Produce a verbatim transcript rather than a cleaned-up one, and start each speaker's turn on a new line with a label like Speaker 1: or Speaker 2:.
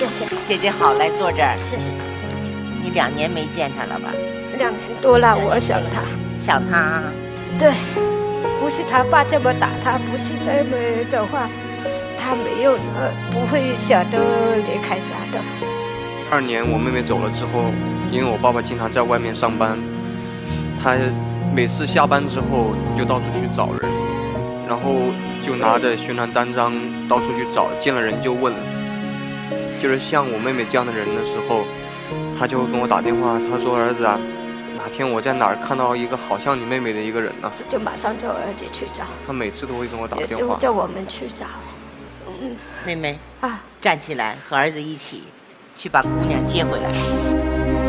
Speaker 1: 谢谢。
Speaker 2: 姐姐好，来坐这儿。
Speaker 1: 谢谢。
Speaker 2: 你两年没见他了吧？
Speaker 1: 两年多了，我想他。
Speaker 2: 想他？
Speaker 1: 对，不是他爸这么打他，不是这么的话，他没有呃不会舍得离开家的。
Speaker 3: 二年我妹妹走了之后，因为我爸爸经常在外面上班，他每次下班之后就到处去找人，然后就拿着宣传单张到处去找，见了人就问。就是像我妹妹这样的人的时候，他就跟我打电话，他说：“儿子啊，哪天我在哪儿看到一个好像你妹妹的一个人呢？”
Speaker 1: 就马上叫儿子去找。
Speaker 3: 他每次都会跟我打电话。
Speaker 1: 有时候叫我们去找。
Speaker 2: 嗯，妹妹
Speaker 1: 啊，
Speaker 2: 站起来，和儿子一起去把姑娘接回来。